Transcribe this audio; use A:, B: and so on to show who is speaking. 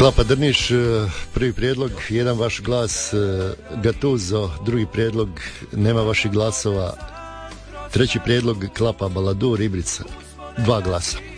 A: Klapa Drniš, prvi prijedlog, jedan vaš glas, Gatuzo, drugi prijedlog, nema vaših glasova, treći prijedlog, Klapa Baladur, Ibrica, 2 glasa.